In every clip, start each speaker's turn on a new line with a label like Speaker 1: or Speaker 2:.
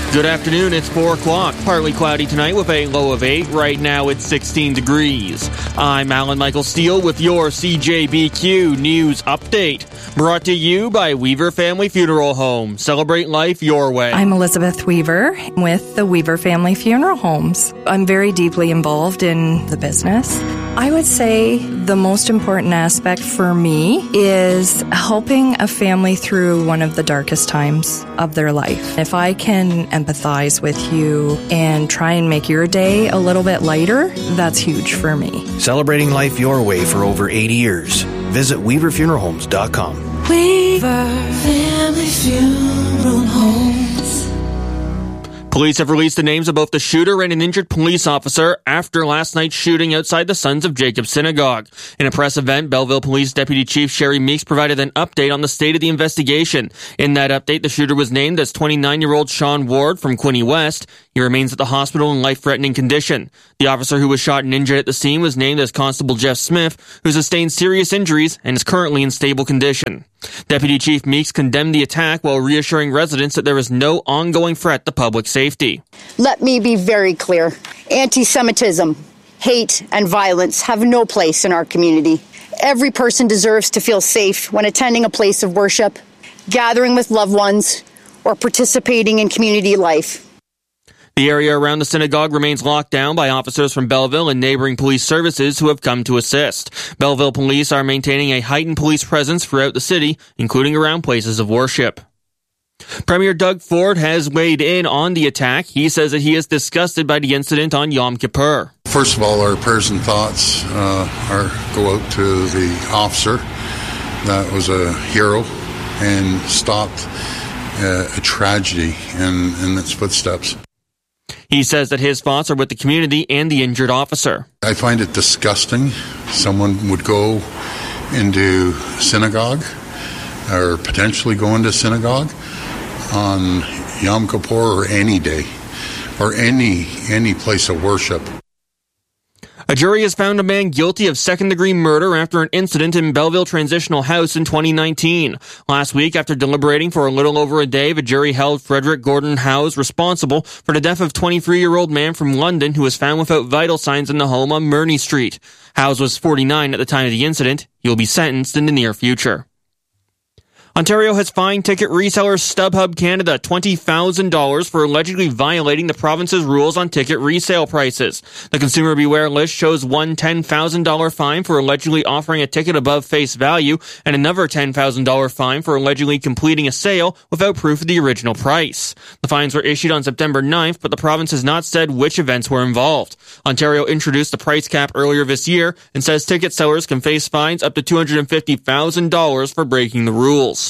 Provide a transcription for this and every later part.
Speaker 1: Good afternoon, it's 4 o'clock. Partly cloudy tonight with a low of 8. Right now it's 16 degrees. I'm Alan Michael Steele with your CJBQ News Update. Brought to you by Weaver Family Funeral Home. Celebrate life your way.
Speaker 2: I'm Elizabeth Weaver with the Weaver Family Funeral Homes. I'm very deeply involved in the business. I would say the most important aspect for me is helping a family through one of the darkest times of their life. If I can empathize with you and try and make your day a little bit lighter, that's huge for me.
Speaker 3: Celebrating life your way for over 80 years. Visit weaverfuneralhomes.com.
Speaker 4: Weaver Family Funeral Homes.
Speaker 1: Police have released the names of both the shooter and an injured police officer after last night's shooting outside the Sons of Jacob Synagogue. In a press event, Belleville Police Deputy Chief Sherry Meeks provided an update on the state of the investigation. In that update, the shooter was named as 29-year-old Sean Ward from Quinte West. He remains at the hospital in life-threatening condition. The officer who was shot and injured at the scene was named as Constable Jeff Smith, who sustained serious injuries and is currently in stable condition. Deputy Chief Meeks condemned the attack while reassuring residents that there is no ongoing threat to public safety.
Speaker 5: Let me be very clear. Anti-Semitism, hate, and violence have no place in our community. Every person deserves to feel safe when attending a place of worship, gathering with loved ones, or participating in community life.
Speaker 1: The area around the synagogue remains locked down by officers from Belleville and neighboring police services who have come to assist. Belleville police are maintaining a heightened police presence throughout the city, including around places of worship. Premier Doug Ford has weighed in on the attack. He says that he is disgusted by the incident on Yom Kippur.
Speaker 6: First of all, our prayers and thoughts go out to the officer. That was a hero and stopped a tragedy in its footsteps.
Speaker 1: He says that his thoughts are with the community and the injured officer.
Speaker 6: I find it disgusting. Someone would go into synagogue or potentially go into synagogue on Yom Kippur or any day or any place of worship.
Speaker 1: A jury has found a man guilty of second-degree murder after an incident in Belleville Transitional House in 2019. Last week, after deliberating for a little over a day, the jury held Frederick Gordon Howes responsible for the death of 23-year-old man from London who was found without vital signs in the home on Murney Street. Howes was 49 at the time of the incident. He will be sentenced in the near future. Ontario has fined ticket reseller StubHub Canada $20,000 for allegedly violating the province's rules on ticket resale prices. The Consumer Beware list shows one $10,000 fine for allegedly offering a ticket above face value and another $10,000 fine for allegedly completing a sale without proof of the original price. The fines were issued on September 9th, but the province has not said which events were involved. Ontario introduced the price cap earlier this year and says ticket sellers can face fines up to $250,000 for breaking the rules.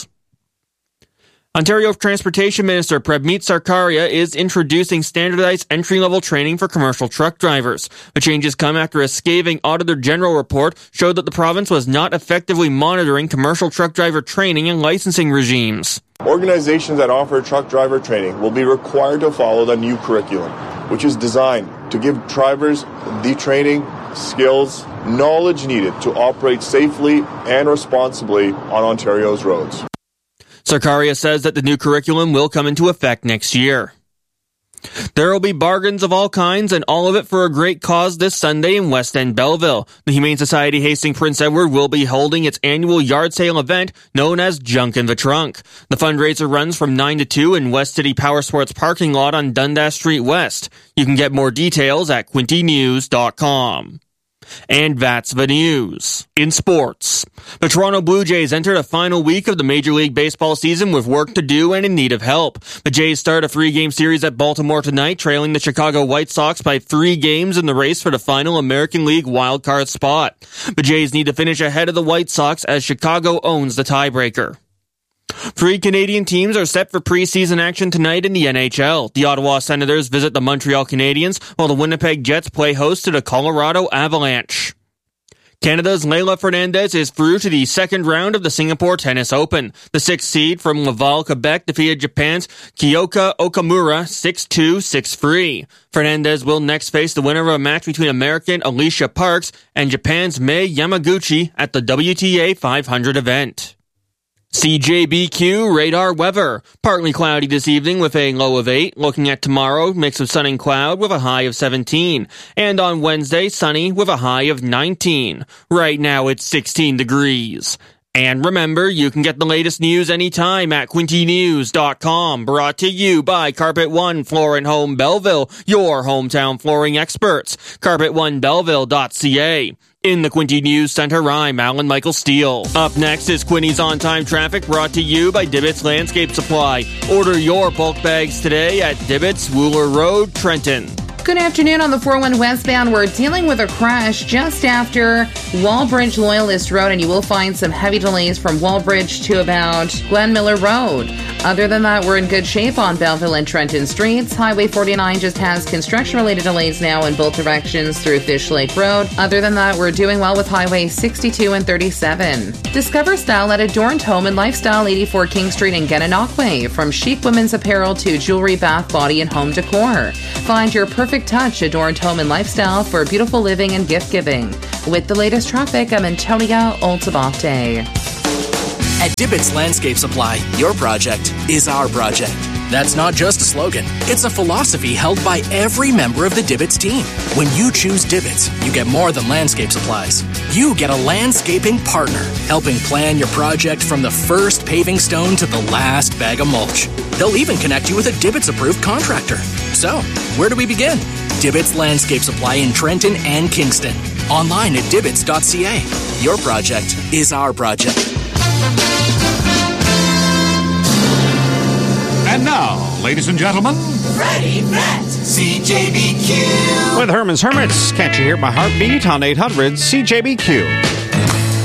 Speaker 1: Ontario Transportation Minister Prabmeet Sarkaria is introducing standardized entry-level training for commercial truck drivers. The changes come after a scathing Auditor General report showed that the province was not effectively monitoring commercial truck driver training and licensing regimes.
Speaker 7: Organizations that offer truck driver training will be required to follow the new curriculum, which is designed to give drivers the training, skills, knowledge needed to operate safely and responsibly on Ontario's roads.
Speaker 1: Sarkaria says that the new curriculum will come into effect next year. There will be bargains of all kinds and all of it for a great cause this Sunday in West End Belleville. The Humane Society Hastings Prince Edward will be holding its annual yard sale event known as Junk in the Trunk. The fundraiser runs from 9 to 2 in West City Power Sports parking lot on Dundas Street West. You can get more details at quintenews.com. And that's the news. In sports, the Toronto Blue Jays entered a final week of the Major League Baseball season with work to do and in need of help. The Jays start a 3-game series at Baltimore tonight, trailing the Chicago White Sox by 3 games in the race for the final American League wildcard spot. The Jays need to finish ahead of the White Sox as Chicago owns the tiebreaker. 3 Canadian teams are set for preseason action tonight in the NHL. The Ottawa Senators visit the Montreal Canadiens, while the Winnipeg Jets play host to the Colorado Avalanche. Canada's Leila Fernandez is through to the second round of the Singapore Tennis Open. The 6th seed from Laval, Quebec defeated Japan's Kyoka Okamura 6-2, 6-3. Fernandez will next face the winner of a match between American Alicia Parks and Japan's Mei Yamaguchi at the WTA 500 event. CJBQ radar weather. Partly cloudy this evening with a low of 8. Looking at tomorrow, mix of sun and cloud with a high of 17. And on Wednesday, sunny with a high of 19. Right now it's 16 degrees. And remember, you can get the latest news anytime at QuintyNews.com. Brought to you by Carpet One Floor & Home Belleville, your hometown flooring experts. CarpetOneBelleville.ca. In the Quinty News Center, I'm Alan Michael Steele. Up next is Quinty's On-Time Traffic, brought to you by Dibbett's Landscape Supply. Order your bulk bags today at Dibbett's, Wooler Road, Trenton.
Speaker 8: Good afternoon. On the 401 westbound, we're dealing with a crash just after Wallbridge Loyalist Road, and you will find some heavy delays from Wallbridge to about Glen Miller Road. Other than that, we're in good shape on Belleville and Trenton streets. Highway 49 just has construction-related delays now in both directions through Fish Lake Road. Other than that, we're doing well with Highway 62 and 37. Discover style at Adorned Home and Lifestyle, 84 King Street in Gananoque. From chic women's apparel to jewelry, bath, body, and home decor. Find your perfect touch, Adorned Home and Lifestyle, for beautiful living and gift giving. With the latest traffic, I'm Antonia Oltabate.
Speaker 9: At Dibbett's Landscape Supply, your project is our project. That's not just a slogan. It's a philosophy held by every member of the Dibbett's team. When you choose Dibbett's, you get more than landscape supplies. You get a landscaping partner, helping plan your project from the first paving stone to the last bag of mulch. They'll even connect you with a Dibbett's-approved contractor. So, where do we begin? Dibbett's Landscape Supply in Trenton and Kingston. Online at Dibbetts.ca. Your project is our project.
Speaker 10: And now, ladies and gentlemen,
Speaker 4: Freddie Brett, CJBQ.
Speaker 11: With Herman's Hermits, Can't You Hear My Heartbeat on 800 CJBQ.